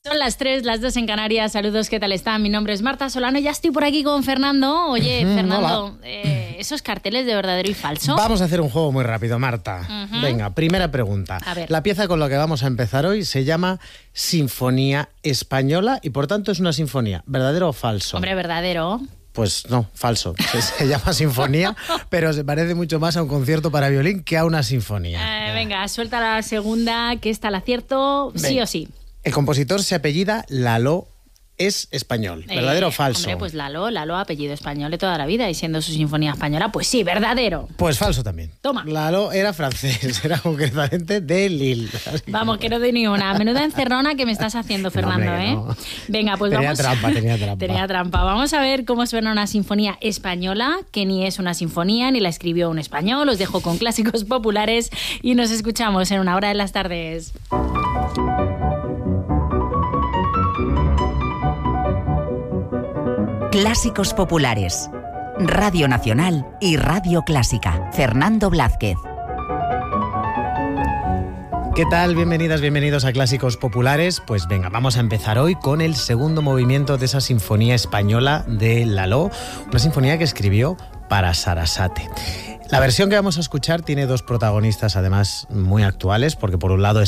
Son las 3, las 2 en Canarias. Saludos, ¿qué tal están? Mi nombre es Marta Solano. Ya estoy por aquí con Fernando. Oye, Fernando, ¿esos carteles de verdadero y falso? Vamos a hacer un juego muy rápido, Marta. Venga, primera pregunta. A ver. La pieza con la que vamos a empezar hoy se llama Sinfonía Española y por tanto es una sinfonía. ¿Verdadero o falso? Hombre, verdadero. Pues no, falso. Se llama sinfonía, pero se parece mucho más a un concierto para violín que a una sinfonía. Venga, suelta la segunda, que está el acierto, sí o sí. El compositor se apellida Lalo, es español. ¿Verdadero o falso? Hombre, pues Lalo, apellido español de toda la vida, y siendo su sinfonía española, pues sí, verdadero. Pues falso también. Toma. Lalo era francés, era concretamente de Lille. Vamos, que no doy ni una. Menuda encerrona que me estás haciendo, Fernando, No, hombre, no. Venga, pues Tenía vamos. trampa. Tenía trampa. Vamos a ver cómo suena una sinfonía española, que ni es una sinfonía, ni la escribió un español. Os dejo con clásicos populares y nos escuchamos en Una Hora de las Tardes. Clásicos populares. Radio Nacional y Radio Clásica. Fernando Blázquez. ¿Qué tal? Bienvenidas, bienvenidos a Clásicos Populares. Pues venga, vamos a empezar hoy con el segundo movimiento de esa sinfonía española de Lalo, una sinfonía que escribió para Sarasate. La versión que vamos a escuchar tiene dos protagonistas, además muy actuales, porque por un lado